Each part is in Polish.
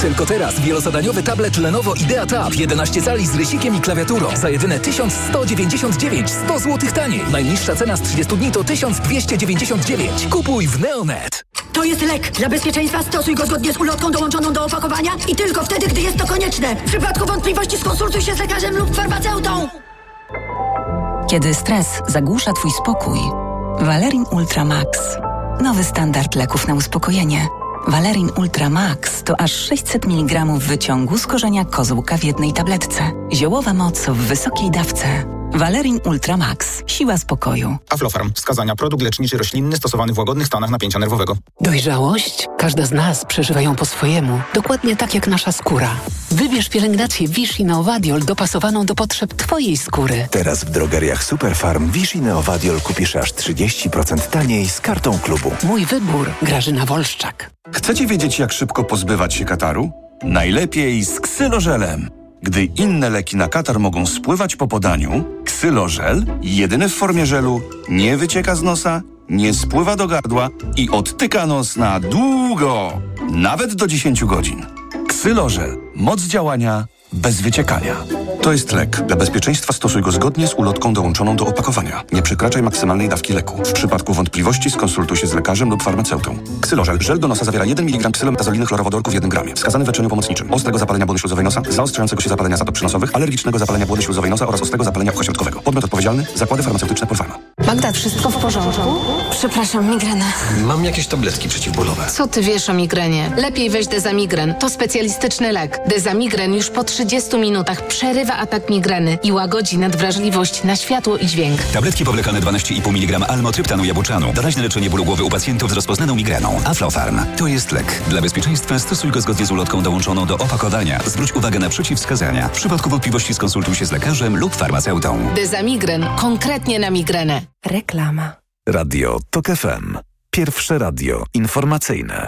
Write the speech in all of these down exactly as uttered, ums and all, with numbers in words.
Tylko teraz wielozadaniowy tablet Lenovo Idea Tab jedenaście cali z rysikiem i klawiaturą za jedyne tysiąc sto dziewięćdziesiąt dziewięć, sto złotych taniej. Najniższa cena z trzydziestu dni to tysiąc dwieście dziewięćdziesiąt dziewięć. Kupuj w Neonet. To jest lek. Dla bezpieczeństwa stosuj go zgodnie z ulotką dołączoną do opakowania i tylko wtedy, gdy jest to konieczne. W przypadku wątpliwości skonsultuj się z lekarzem lub farmaceutą. Kiedy stres zagłusza twój spokój, Valerin Ultra Max. Nowy standard leków na uspokojenie. Valerin Ultra Max to aż sześćset miligramów wyciągu z korzenia kozłka w jednej tabletce. Ziołowa moc w wysokiej dawce. Valerin Ultra Max. Siła spokoju. Aflofarm. Wskazania. Produkt leczniczy roślinny stosowany w łagodnych stanach napięcia nerwowego. Dojrzałość? Każda z nas przeżywa ją po swojemu. Dokładnie tak jak nasza skóra. Wybierz pielęgnację Vichy Neovadiol dopasowaną do potrzeb twojej skóry. Teraz w drogeriach Superfarm Vichy Neovadiol kupisz aż trzydzieści procent taniej z kartą klubu. Mój wybór. Grażyna Wolszczak. Chcecie wiedzieć, jak szybko pozbywać się kataru? Najlepiej z ksylożelem. Gdy inne leki na katar mogą spływać po podaniu, ksylożel, jedyny w formie żelu, nie wycieka z nosa, nie spływa do gardła i odtyka nos na długo, nawet do dziesięciu godzin. Ksylożel. Moc działania bez wyciekania. To jest lek. Dla bezpieczeństwa stosuj go zgodnie z ulotką dołączoną do opakowania. Nie przekraczaj maksymalnej dawki leku. W przypadku wątpliwości skonsultuj się z lekarzem lub farmaceutą. Ksylożel. Żel do nosa zawiera jeden miligram ksylometazoliny chlorowodorku w jednym gramie. Wskazany w leczeniu pomocniczym. Ostrego zapalenia błony śluzowej nosa, zaostrzającego się zapalenia zatop przynosowych, alergicznego zapalenia błony śluzowej nosa oraz ostrego zapalenia ucha środkowego. Podmiot odpowiedzialny. Zakłady farmaceutyczne Polpharma. Magda, wszystko w porządku? Przepraszam, migrena. Mam jakieś tabletki przeciwbólowe. Co ty wiesz o migrenie? Lepiej weź Dezamigren. To specjalistyczny lek. Dezamigren już po trzydziestu minutach przerywa atak migreny i łagodzi nadwrażliwość na światło i dźwięk. Tabletki powlekane dwanaście i pół miligrama almotryptanu jabłczanu. Doraźne leczenie bólu głowy u pacjentów z rozpoznaną migreną. Aflofarm. To jest lek. Dla bezpieczeństwa stosuj go zgodnie z ulotką dołączoną do opakowania. Zwróć uwagę na przeciwwskazania. W przypadku wątpliwości skonsultuj się z lekarzem lub farmaceutą. Dezamigren. Konkretnie na migrenę. Reklama. Radio TOK F M. Pierwsze radio informacyjne.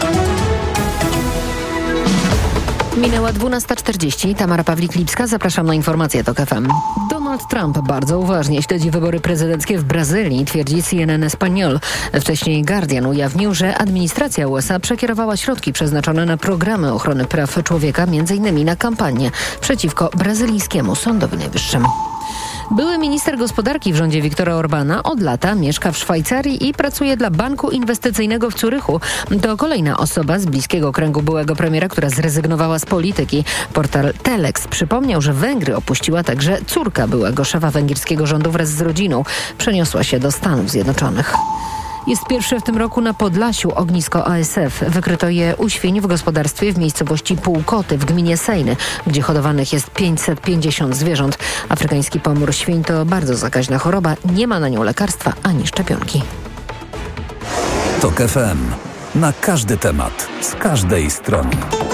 Minęła dwunasta czterdzieści. Tamara Pawlik-Lipska. Zapraszam na informacje TOK F M. Donald Trump bardzo uważnie śledzi wybory prezydenckie w Brazylii, twierdzi C N N Espanol. Wcześniej Guardian ujawnił, że administracja U S A przekierowała środki przeznaczone na programy ochrony praw człowieka, między innymi na kampanię przeciwko brazylijskiemu Sądowi Najwyższemu. Były minister gospodarki w rządzie Viktora Orbana od lata mieszka w Szwajcarii i pracuje dla Banku Inwestycyjnego w Zurychu. To kolejna osoba z bliskiego kręgu byłego premiera, która zrezygnowała z polityki. Portal Telex przypomniał, że Węgry opuściła także córka byłego szefa węgierskiego rządu wraz z rodziną. Przeniosła się do Stanów Zjednoczonych. Jest pierwsze w tym roku na Podlasiu ognisko A S F. Wykryto je u świń w gospodarstwie w miejscowości Półkoty w gminie Sejny, gdzie hodowanych jest pięćset pięćdziesiąt zwierząt. Afrykański pomór świń to bardzo zakaźna choroba. Nie ma na nią lekarstwa ani szczepionki. TOK F M. Na każdy temat, z każdej strony.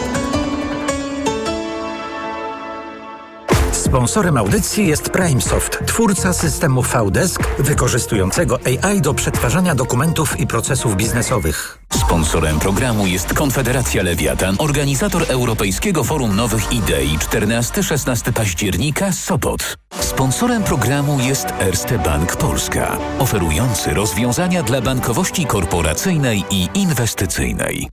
Sponsorem audycji jest PrimeSoft, twórca systemu V-Desk wykorzystującego A I do przetwarzania dokumentów i procesów biznesowych. Sponsorem programu jest Konfederacja Lewiatan, organizator Europejskiego Forum Nowych Idei czternastego do szesnastego października Sopot. Sponsorem programu jest Erste Bank Polska, oferujący rozwiązania dla bankowości korporacyjnej i inwestycyjnej.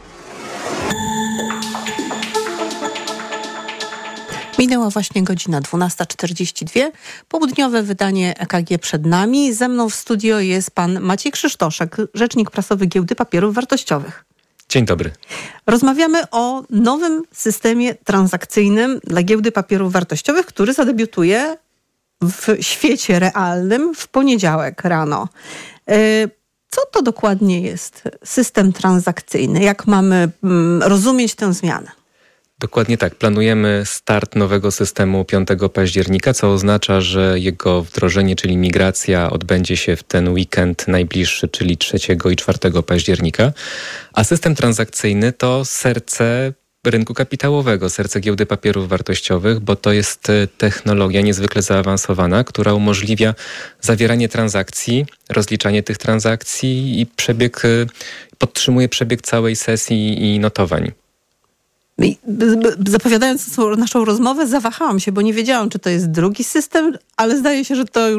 Minęła właśnie godzina dwunasta czterdzieści dwa. Południowe wydanie E K G przed nami. Ze mną w studio jest pan Maciej Krzysztoszek, rzecznik prasowy Giełdy Papierów Wartościowych. Dzień dobry. Rozmawiamy o nowym systemie transakcyjnym dla Giełdy Papierów Wartościowych, który zadebiutuje w świecie realnym w poniedziałek rano. Co to dokładnie jest system transakcyjny? Jak mamy rozumieć tę zmianę? Dokładnie tak. Planujemy start nowego systemu piątego października, co oznacza, że jego wdrożenie, czyli migracja, odbędzie się w ten weekend najbliższy, czyli trzeciego i czwartego października. A system transakcyjny to serce rynku kapitałowego, serce Giełdy Papierów Wartościowych, bo to jest technologia niezwykle zaawansowana, która umożliwia zawieranie transakcji, rozliczanie tych transakcji i przebieg, podtrzymuje przebieg całej sesji i notowań. Zapowiadając naszą rozmowę, zawahałam się, bo nie wiedziałam, czy to jest drugi system, ale zdaje się, że to już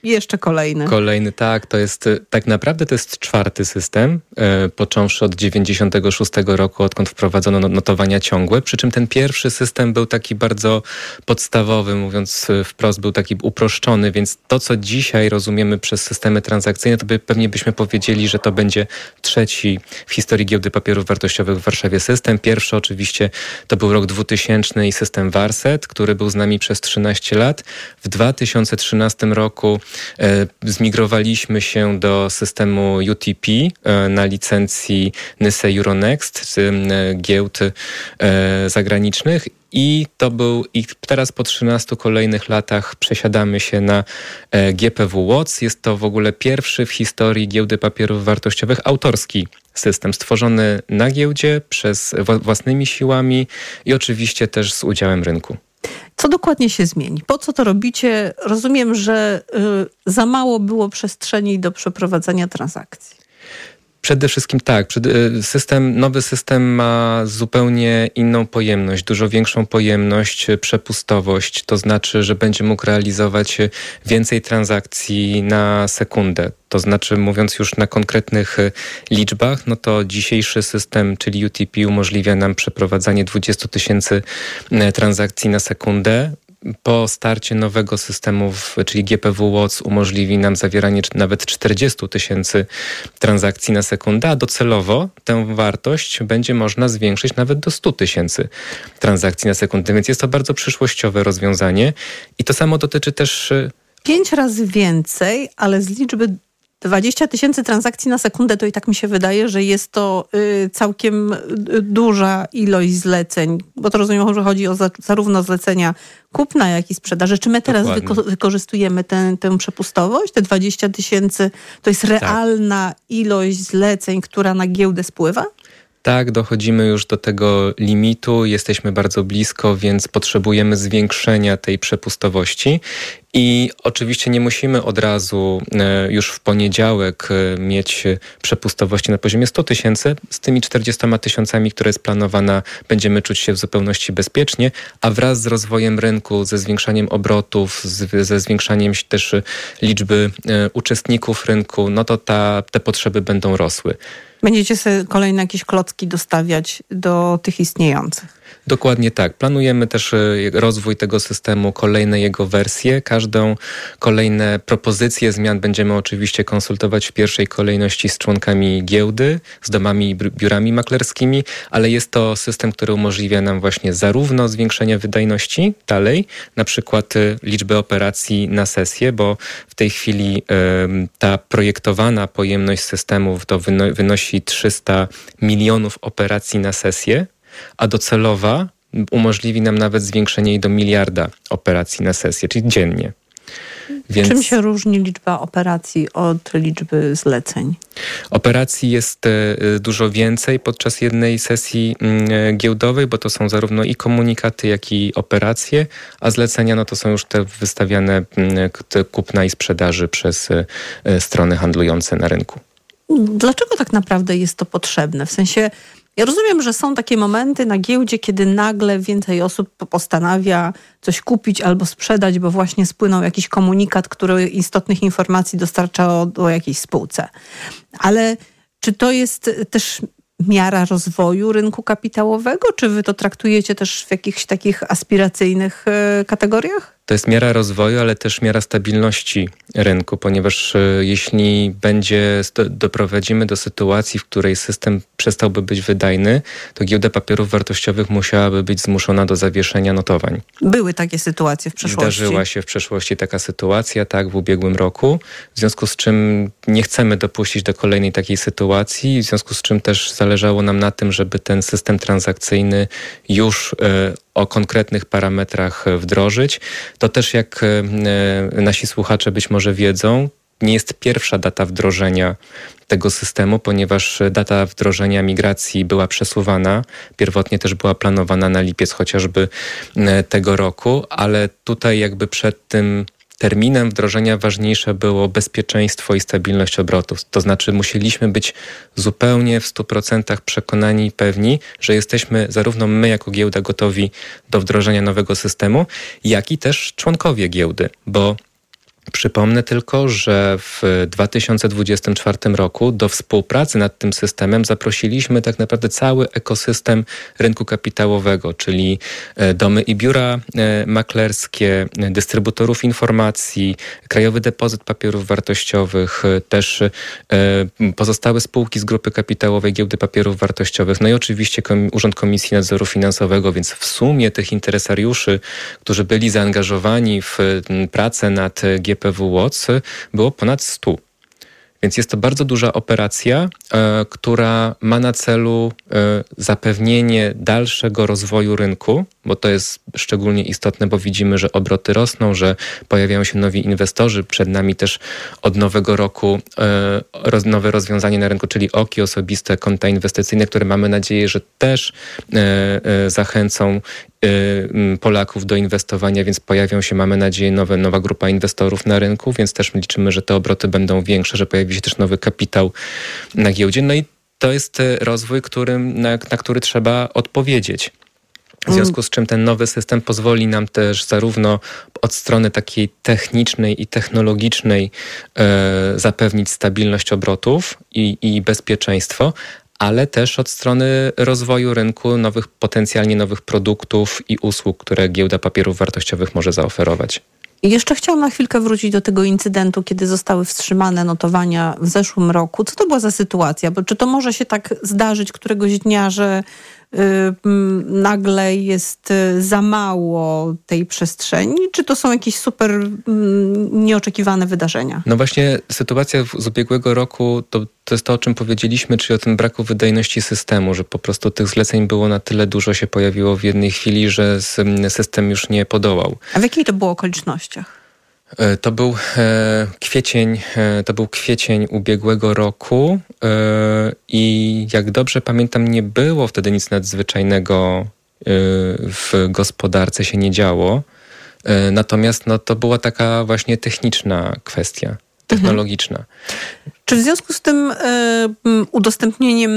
jeszcze kolejny. Kolejny, tak. To jest, tak naprawdę to jest czwarty system, e, począwszy od dziewięćdziesiątego szóstego roku, odkąd wprowadzono notowania ciągłe. Przy czym ten pierwszy system był taki bardzo podstawowy, mówiąc wprost, był taki uproszczony, więc to, co dzisiaj rozumiemy przez systemy transakcyjne, to by, pewnie byśmy powiedzieli, że to będzie trzeci w historii Giełdy Papierów Wartościowych w Warszawie system. Pierwszy oczywiście to był rok dwutysięczny i system Warset, który był z nami przez trzynaście lat. W dwa tysiące trzynastym roku e, zmigrowaliśmy się do systemu U T P e, na licencji N Y S E Euronext, e, giełd e, zagranicznych. I to był, i teraz po trzynastu kolejnych latach przesiadamy się na e, G P W Watts. Jest to w ogóle pierwszy w historii Giełdy Papierów Wartościowych autorski system, stworzony na giełdzie przez własnymi siłami i oczywiście też z udziałem rynku. Co dokładnie się zmieni? Po co to robicie? Rozumiem, że y, za mało było przestrzeni do przeprowadzania transakcji. Przede wszystkim tak, system, nowy system ma zupełnie inną pojemność, dużo większą pojemność, przepustowość, to znaczy, że będzie mógł realizować więcej transakcji na sekundę. To znaczy, mówiąc już na konkretnych liczbach, no to dzisiejszy system, czyli U T P, umożliwia nam przeprowadzanie dwadzieścia tysięcy transakcji na sekundę. Po starcie nowego systemu, czyli G P W Watts, umożliwi nam zawieranie nawet czterdzieści tysięcy transakcji na sekundę, a docelowo tę wartość będzie można zwiększyć nawet do stu tysięcy transakcji na sekundę, więc jest to bardzo przyszłościowe rozwiązanie i to samo dotyczy też... Pięć razy więcej, ale z liczby dwadzieścia tysięcy transakcji na sekundę, to i tak mi się wydaje, że jest to y, całkiem y, duża ilość zleceń, bo to rozumiem, że chodzi o za, zarówno zlecenia kupna, jak i sprzedaży. Czy my teraz wyko- wykorzystujemy tę, tę przepustowość? Te dwadzieścia tysięcy to jest realna tak. ilość zleceń, która na giełdę spływa? Tak, dochodzimy już do tego limitu, jesteśmy bardzo blisko, więc potrzebujemy zwiększenia tej przepustowości. I oczywiście nie musimy od razu już w poniedziałek mieć przepustowości na poziomie stu tysięcy. Z tymi czterdziestoma tysiącami, które jest planowana, będziemy czuć się w zupełności bezpiecznie, a wraz z rozwojem rynku, ze zwiększaniem obrotów, z, ze zwiększaniem też liczby uczestników rynku, no to ta, te potrzeby będą rosły. Będziecie sobie kolejne jakieś klocki dostawiać do tych istniejących? Dokładnie tak. Planujemy też rozwój tego systemu, kolejne jego wersje. Każdą kolejne propozycje zmian będziemy oczywiście konsultować w pierwszej kolejności z członkami giełdy, z domami i biurami maklerskimi, ale jest to system, który umożliwia nam właśnie zarówno zwiększenie wydajności dalej, na przykład liczby operacji na sesję, bo w tej chwili y, ta projektowana pojemność systemów to wyno- wynosi trzysta milionów operacji na sesję, a docelowa umożliwi nam nawet zwiększenie jej do miliarda operacji na sesję, czyli dziennie. Więc czym się różni liczba operacji od liczby zleceń? Operacji jest dużo więcej podczas jednej sesji giełdowej, bo to są zarówno i komunikaty, jak i operacje, a zlecenia no to są już te wystawiane te kupna i sprzedaży przez strony handlujące na rynku. Dlaczego tak naprawdę jest to potrzebne? W sensie, ja rozumiem, że są takie momenty na giełdzie, kiedy nagle więcej osób postanawia coś kupić albo sprzedać, bo właśnie spłynął jakiś komunikat, który istotnych informacji dostarcza o, o jakiejś spółce. Ale czy to jest też miara rozwoju rynku kapitałowego? Czy wy to traktujecie też w jakichś takich aspiracyjnych y, kategoriach? To jest miara rozwoju, ale też miara stabilności rynku, ponieważ jeśli będzie, doprowadzimy do sytuacji, w której system przestałby być wydajny, to giełda papierów wartościowych musiałaby być zmuszona do zawieszenia notowań. Były takie sytuacje w przeszłości. Zdarzyła się w przeszłości taka sytuacja, tak, w ubiegłym roku, w związku z czym nie chcemy dopuścić do kolejnej takiej sytuacji, w związku z czym też zależało nam na tym, żeby ten system transakcyjny już y, o konkretnych parametrach wdrożyć. To też, jak nasi słuchacze być może wiedzą, nie jest pierwsza data wdrożenia tego systemu, ponieważ data wdrożenia migracji była przesuwana. Pierwotnie też była planowana na lipiec chociażby tego roku, ale tutaj jakby przed tym terminem wdrożenia ważniejsze było bezpieczeństwo i stabilność obrotów. To znaczy musieliśmy być zupełnie w stu procentach przekonani i pewni, że jesteśmy zarówno my jako giełda gotowi do wdrożenia nowego systemu, jak i też członkowie giełdy, bo Przypomnę tylko, że w dwa tysiące dwudziestym czwartym roku do współpracy nad tym systemem zaprosiliśmy tak naprawdę cały ekosystem rynku kapitałowego, czyli domy i biura maklerskie, dystrybutorów informacji, Krajowy Depozyt Papierów Wartościowych, też pozostałe spółki z grupy kapitałowej Giełdy Papierów Wartościowych, no i oczywiście Urząd Komisji Nadzoru Finansowego, więc w sumie tych interesariuszy, którzy byli zaangażowani w pracę nad G P W Watch, było ponad stu. Więc jest to bardzo duża operacja, e, która ma na celu e, zapewnienie dalszego rozwoju rynku, bo to jest szczególnie istotne, bo widzimy, że obroty rosną, że pojawiają się nowi inwestorzy. Przed nami też od nowego roku e, roz, nowe rozwiązanie na rynku, czyli O K I, osobiste konta inwestycyjne, które mamy nadzieję, że też e, e, zachęcą Polaków do inwestowania, więc pojawią się, mamy nadzieję, nowe, nowa grupa inwestorów na rynku, więc też liczymy, że te obroty będą większe, że pojawi się też nowy kapitał na giełdzie. No i to jest rozwój, którym, na, na który trzeba odpowiedzieć. W związku z czym ten nowy system pozwoli nam też zarówno od strony takiej technicznej i technologicznej e, zapewnić stabilność obrotów i, i bezpieczeństwo, ale też od strony rozwoju rynku nowych, potencjalnie nowych produktów i usług, które Giełda Papierów Wartościowych może zaoferować. I jeszcze chciałam na chwilkę wrócić do tego incydentu, kiedy zostały wstrzymane notowania w zeszłym roku. Co to była za sytuacja? Bo czy to może się tak zdarzyć któregoś dnia, że y, nagle jest za mało tej przestrzeni? Czy to są jakieś super y, nieoczekiwane wydarzenia? No właśnie sytuacja z ubiegłego roku to, to jest to, o czym powiedzieliśmy, czyli o tym braku wydajności systemu, że po prostu tych zleceń było na tyle dużo, się pojawiło w jednej chwili, że system już nie podołał. A w jakiej to było okolicznościach? To był e, kwiecień, e, to był kwiecień ubiegłego roku e, i jak dobrze pamiętam, nie było wtedy nic nadzwyczajnego e, w gospodarce, się nie działo. E, natomiast no, to była taka właśnie techniczna kwestia, technologiczna. Mhm. Czy w związku z tym y, udostępnieniem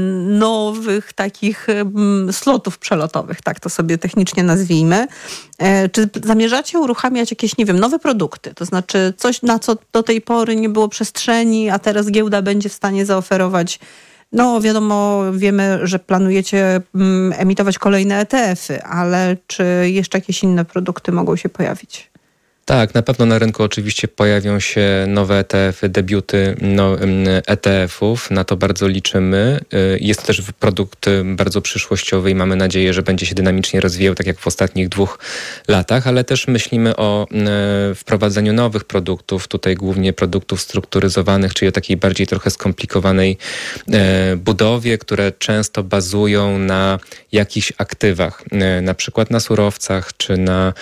nowych takich y, slotów przelotowych, tak to sobie technicznie nazwijmy, y, czy zamierzacie uruchamiać jakieś, nie wiem, nowe produkty? To znaczy coś, na co do tej pory nie było przestrzeni, a teraz giełda będzie w stanie zaoferować. No wiadomo, wiemy, że planujecie mm, emitować kolejne E T F-y, ale czy jeszcze jakieś inne produkty mogą się pojawić? Tak, na pewno na rynku oczywiście pojawią się nowe E T F-y, debiuty no, E T F-ów, na to bardzo liczymy. Jest to też produkt bardzo przyszłościowy i mamy nadzieję, że będzie się dynamicznie rozwijał, tak jak w ostatnich dwóch latach, ale też myślimy o wprowadzeniu nowych produktów, tutaj głównie produktów strukturyzowanych, czyli o takiej bardziej trochę skomplikowanej budowie, które często bazują na jakichś aktywach, na przykład na surowcach, czy na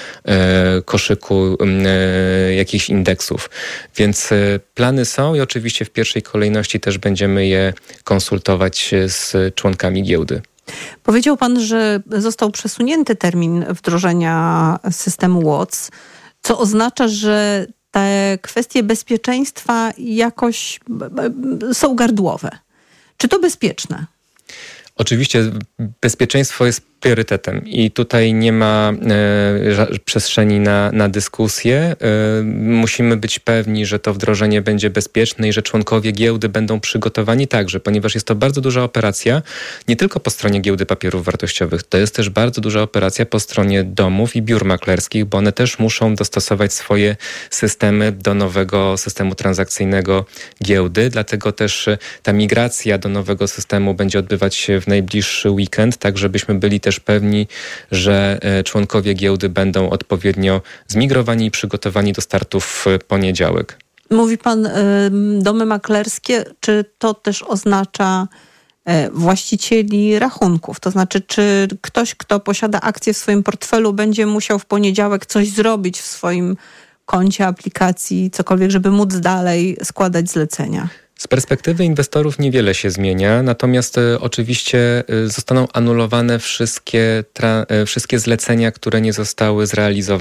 koszyku jakichś indeksów. Więc plany są i oczywiście w pierwszej kolejności też będziemy je konsultować z członkami giełdy. Powiedział pan, że został przesunięty termin wdrożenia systemu Watch, co oznacza, że te kwestie bezpieczeństwa jakoś są gardłowe. Czy to bezpieczne? Oczywiście bezpieczeństwo jest priorytetem i tutaj nie ma e, przestrzeni na, na dyskusję. E, musimy być pewni, że to wdrożenie będzie bezpieczne i że członkowie giełdy będą przygotowani także, ponieważ jest to bardzo duża operacja, nie tylko po stronie Giełdy Papierów Wartościowych, to jest też bardzo duża operacja po stronie domów i biur maklerskich, bo one też muszą dostosować swoje systemy do nowego systemu transakcyjnego giełdy, dlatego też ta migracja do nowego systemu będzie odbywać się w najbliższy weekend, tak żebyśmy byli też pewni, że członkowie giełdy będą odpowiednio zmigrowani i przygotowani do startu w poniedziałek. Mówi pan y, domy maklerskie, czy to też oznacza y, właścicieli rachunków? To znaczy, czy ktoś, kto posiada akcje w swoim portfelu, będzie musiał w poniedziałek coś zrobić w swoim koncie, aplikacji, cokolwiek, żeby móc dalej składać zlecenia? Z perspektywy inwestorów niewiele się zmienia, natomiast y, oczywiście y, zostaną anulowane wszystkie, tra, y, wszystkie zlecenia, które nie zostały zrealizowane.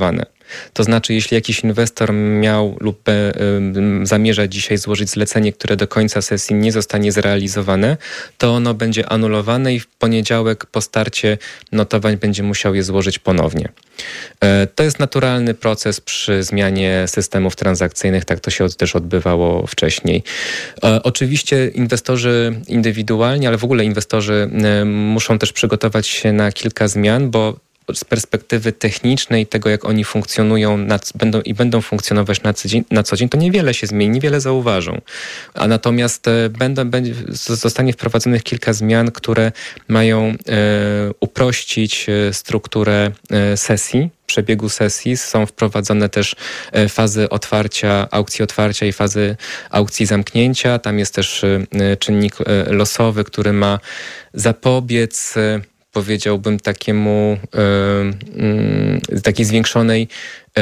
To znaczy, jeśli jakiś inwestor miał lub e, zamierza dzisiaj złożyć zlecenie, które do końca sesji nie zostanie zrealizowane, to ono będzie anulowane i w poniedziałek po starcie notowań będzie musiał je złożyć ponownie. E, to jest naturalny proces przy zmianie systemów transakcyjnych, tak to się też odbywało wcześniej. E, oczywiście inwestorzy indywidualni, ale w ogóle inwestorzy e, muszą też przygotować się na kilka zmian, bo z perspektywy technicznej tego, jak oni funkcjonują na, będą, i będą funkcjonować na co, dzień, na co dzień, to niewiele się zmieni, niewiele zauważą. A natomiast e, będą, będzie, zostanie wprowadzonych kilka zmian, które mają e, uprościć e, strukturę e, sesji, przebiegu sesji. Są wprowadzone też e, fazy otwarcia, aukcji otwarcia i fazy aukcji zamknięcia. Tam jest też e, czynnik e, losowy, który ma zapobiec e, powiedziałbym takiemu y, y, takiej zwiększonej y,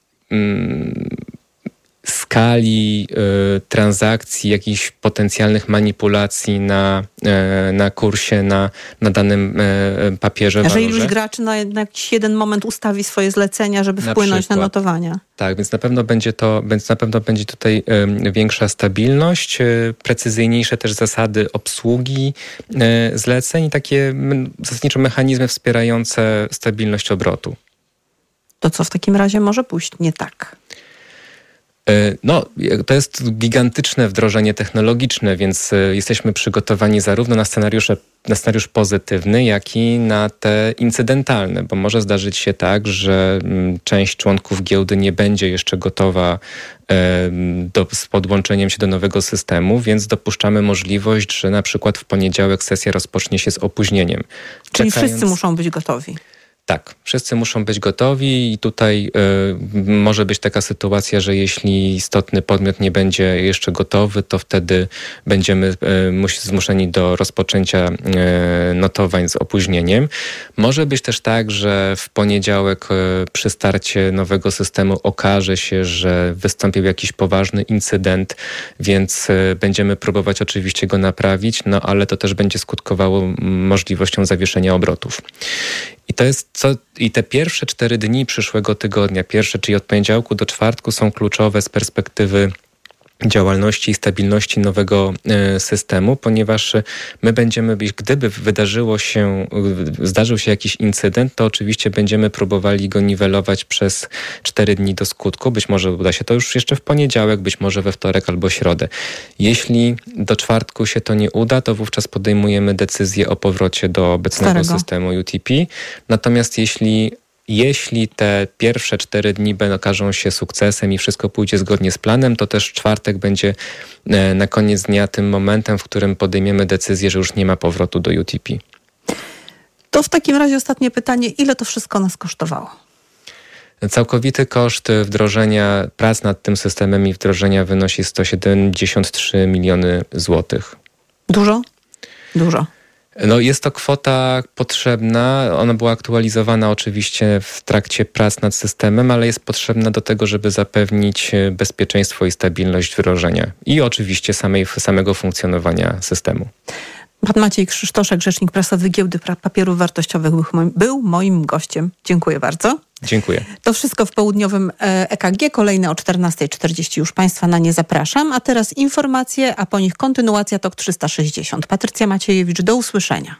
y, skali y, transakcji, jakichś potencjalnych manipulacji na, y, na kursie, na, na danym y, papierze. Że iluś graczy na, na jakiś jeden moment ustawi swoje zlecenia, żeby na wpłynąć przykład. na notowania. Tak, więc na pewno będzie to, więc na pewno będzie tutaj y, większa stabilność, y, precyzyjniejsze też zasady obsługi y, zleceń i takie m, zasadniczo mechanizmy wspierające stabilność obrotu. To co w takim razie może pójść nie tak? No, to jest gigantyczne wdrożenie technologiczne, więc jesteśmy przygotowani zarówno na scenariusze, na scenariusz pozytywny, jak i na te incydentalne, bo może zdarzyć się tak, że część członków giełdy nie będzie jeszcze gotowa do, z podłączeniem się do nowego systemu, więc dopuszczamy możliwość, że na przykład w poniedziałek sesja rozpocznie się z opóźnieniem. Czyli Czekając... wszyscy muszą być gotowi. Tak, wszyscy muszą być gotowi i tutaj y, może być taka sytuacja, że jeśli istotny podmiot nie będzie jeszcze gotowy, to wtedy będziemy y, zmuszeni do rozpoczęcia y, notowań z opóźnieniem. Może być też tak, że w poniedziałek y, przy starcie nowego systemu okaże się, że wystąpił jakiś poważny incydent, więc y, będziemy próbować oczywiście go naprawić, no ale to też będzie skutkowało możliwością zawieszenia obrotów. I to jest co, i te pierwsze cztery dni przyszłego tygodnia, pierwsze, czyli od poniedziałku do czwartku, są kluczowe z perspektywy działalności i stabilności nowego y, systemu, ponieważ my będziemy, gdyby wydarzyło się, zdarzył się jakiś incydent, to oczywiście będziemy próbowali go niwelować przez cztery dni do skutku. Być może uda się to już jeszcze w poniedziałek, być może we wtorek albo środę. Jeśli do czwartku się to nie uda, to wówczas podejmujemy decyzję o powrocie do obecnego Starego. systemu U T P. Natomiast jeśli Jeśli te pierwsze cztery dni okażą się sukcesem i wszystko pójdzie zgodnie z planem, to też czwartek będzie na koniec dnia tym momentem, w którym podejmiemy decyzję, że już nie ma powrotu do U T P. To w takim razie ostatnie pytanie. Ile to wszystko nas kosztowało? Całkowity koszt wdrożenia, prac nad tym systemem i wdrożenia wynosi sto siedemdziesiąt trzy miliony złotych. Dużo? Dużo. No jest to kwota potrzebna, ona była aktualizowana oczywiście w trakcie prac nad systemem, ale jest potrzebna do tego, żeby zapewnić bezpieczeństwo i stabilność wdrożenia i oczywiście samej, samego funkcjonowania systemu. Pan Maciej Krzysztoszek, rzecznik prasowy Giełdy Papierów Wartościowych, był moim, był moim gościem. Dziękuję bardzo. Dziękuję. To wszystko w południowym E K G. Kolejne o czternasta czterdzieści. Już Państwa na nie zapraszam. A teraz informacje, a po nich kontynuacja Tok trzysta sześćdziesiąt. Patrycja Maciejewicz, do usłyszenia.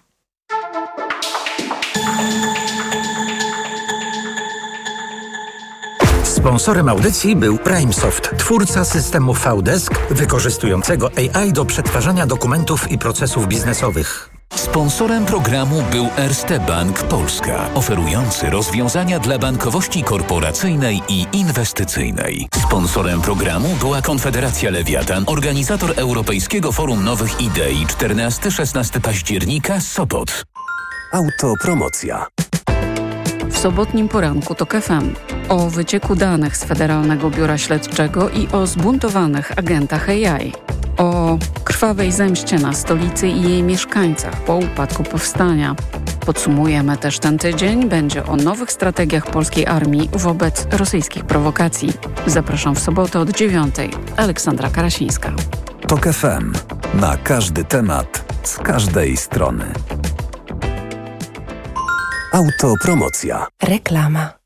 Sponsorem audycji był PrimeSoft, twórca systemu V-Desk wykorzystującego A I do przetwarzania dokumentów i procesów biznesowych. Sponsorem programu był Erste Bank Polska, oferujący rozwiązania dla bankowości korporacyjnej i inwestycyjnej. Sponsorem programu była Konfederacja Lewiatan, organizator Europejskiego Forum Nowych Idei czternastego do szesnastego października, Sopot. Autopromocja. W sobotnim poranku Tok F M o wycieku danych z Federalnego Biura Śledczego i o zbuntowanych agentach A I. O krwawej zemście na stolicy i jej mieszkańcach po upadku powstania. Podsumujemy też ten tydzień. Będzie o nowych strategiach polskiej armii wobec rosyjskich prowokacji. Zapraszam w sobotę od dziewiątej. Aleksandra Karasińska. Tok F M. Na każdy temat, z każdej strony. Autopromocja. Reklama.